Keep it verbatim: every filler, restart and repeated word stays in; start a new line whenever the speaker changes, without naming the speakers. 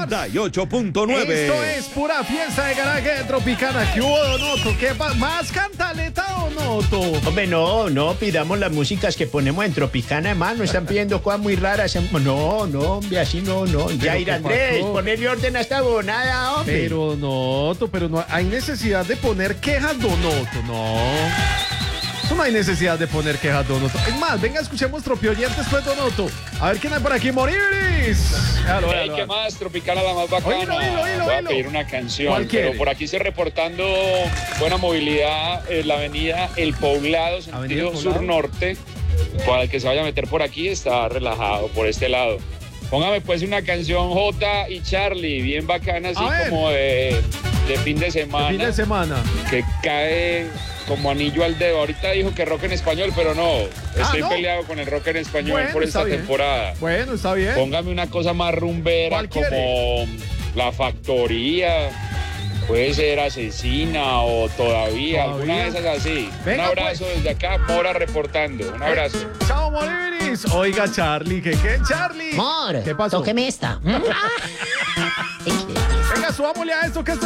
noventa y ocho punto nueve.
Esto es pura fiesta de garaje Tropicana. ¿Qué hubo, Donoto? ¿Qué pa- más cantaleta, Donoto?
Hombre, no, no pidamos las músicas que ponemos en Tropicana, hermano. Están pidiendo cosas muy raras. No, no, hombre, así no, no. Ya ir
¿qué
Andrés,
pasó?
ponerle orden a esta bonada, hombre.
Pero, Donoto, pero no hay necesidad de poner quejas, Donoto, no. No hay necesidad de poner quejas, Donoto. Es más, venga, escuchemos Tropioyentes, pues, Donoto. A ver quién hay por aquí, Moriris. Hágalo,
Hey,
hágalo,
¿qué
hágalo.
más? Tropicana la más bacana.
Oílo, oílo, oílo,
Voy a
oílo.
pedir una canción,
¿Cuál quiere?
pero por aquí se reportando buena movilidad en la avenida El Poblado,
Avenida
sentido
El Poblado.
sur-norte. Para el que se vaya a meter por aquí, está relajado por este lado. Póngame pues una canción J y Charlie, bien bacana, así
A ver.
como de, de fin de
El
semana,
fin de semana.
que cae como anillo al dedo. Ahorita dijo que rock en español, pero no, estoy
¿no?
peleado con el rock en español
Bueno,
por
está
esta
bien.
temporada.
Bueno, está bien.
Póngame una cosa más rumbera,
¿Cuál
como
quiere?
La Factoría, puede ser Asesina o Todavía, alguna
¿Todavía?
de esas así.
Venga,
Un abrazo
pues.
desde acá, Mora reportando. Un abrazo.
Chao, Moriris. Oiga, Charlie, ¿qué qué, Charlie?
Mor,
¿Qué pasó?
tóqueme esta. Mm, ah.
Venga, subámosle a esto que esto